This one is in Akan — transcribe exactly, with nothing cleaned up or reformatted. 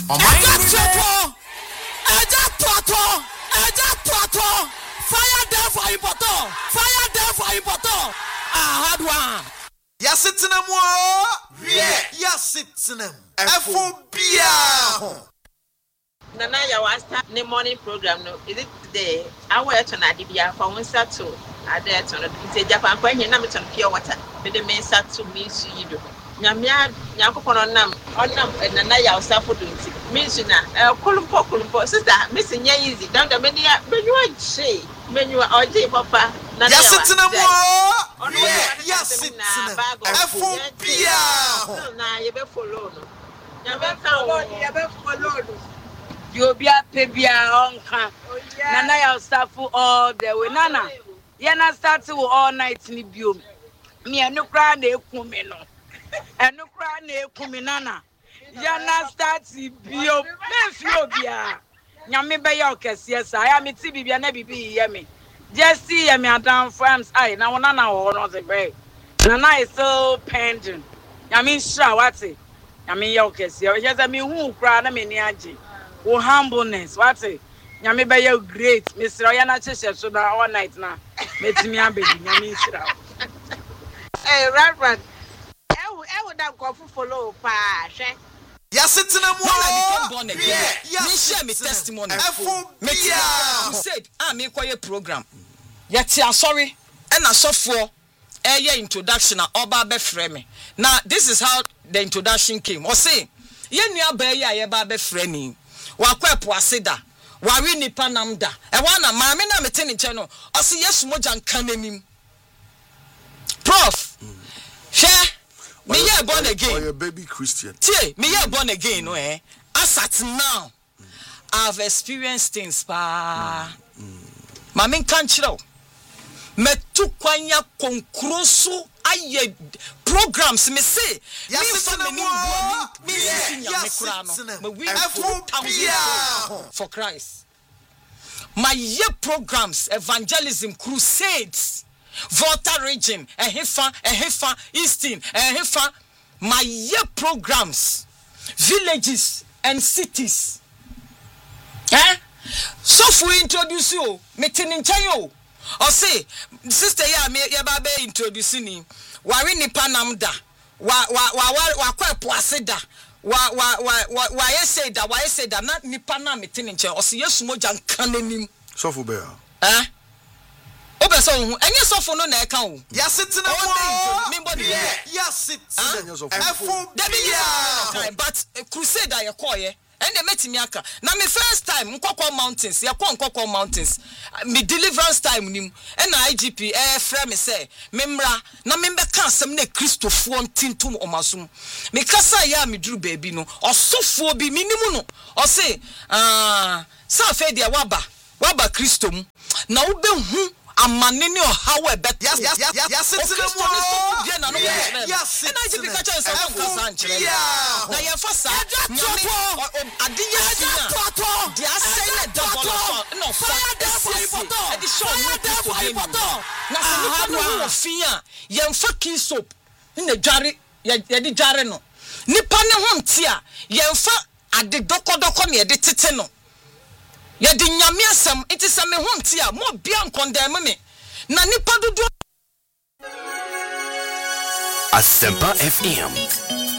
Eja toto, eja toto. Fire there for important. Fire there for important. Ah, hard one. Yasitinem wo. Yeah, yasitinem. Efobia. Nana ya was start the morning program no. Is it today? I want to na dibia for one start to ade to no. Say Japan kwa nyina me ton pure water. Me de me start to me su yido. Nyamia nyakopon nam onam nana ya usafo do nti. Me su na eh kulumpo kulumpo sister me se nya easy. Down the many menu che. Menu oje papa. Nana ya Yasitinem wo. Yeah, yasitinem. Efobia. Na ye be follow no. Nyame ka ye be follow no. You be a pebia onka. Nana ya stafu all the way. Nana. Ya na start to all night ni biom. Me anu kra na ekumi no. Anu kra na ekumi nana. Ya na start biom. Me fi obia. Nyame be ya okese sa. Ya me ti bibia na bibi ye me. Just see ya me adan friends ai na wona na wo no the break. Nana is so pending. Nyame sure what it. Nyame ya okese. Ya say me hu kra na me ni age. Oh, humbleness, what say? Nyame be you great, Mister Oyana Cheshe, so that all night now. Met me and baby, Nyame Shira. Hey, Reverend, I would have gone for follow, pa, she. Yasitinem wo. I became born again. Yeah, Me share me testimony. Efobia. You said, ah, me quiet program. Yet, I'm sorry, and I saw for a year introduction, Oba be frame. Now, this is how the introduction came. Or say, ye nua ba ya ye ba be frame. Wakwepo asida wari nipa namda e wana maame na mete ne nche no osi yesu moja nka nanim prof she me ye born again or a baby Christian tie me ye born again no eh as at now I've experienced things pa maame kan chiro metu kwanya konkroso aye programs me say me family me me me we for Christ my year programs evangelism crusades Volta region ehefa ehefa eastern ehefa my year programs villages and cities eh so for introduce you meeting in chayo or say sister ya me ya ba be introduce ni wari nipa namda wa wa wa wa kwapo aseda wa wa wa wa yese da wa yese da na nipa na metin nche o se yesu moja nkan nanim sofo be eh obe so hu enye sofo no na eka o Yasitinem wo. me body Yasitinem. Efobia. but crusade ya koye and they met me aka na me first time Nkokwa Mountains ya kwa Nkokwa Mountains me deliverance time nim and I G P eh frame me say memra na membe ka asem na Christopher ntintum omasum me kasa ya me duru baby no osofo bi minimu no o say ah sa fe dia waba waba Christo mu na wo be hu amane ne ohawe bet yes yes yes yasitinem wo. Yes, and I just catch us on Casanche. Now, your first ade yesina de asene double no fire the show na se ni no wo fia yemfa key soap na dware ye de dware no nipa ne ho nte a yemfa ade dokodoko ne de tete no ye de nyame asem enti se me ho nte a mo bia nkondam me na nipa dodo Asempa F M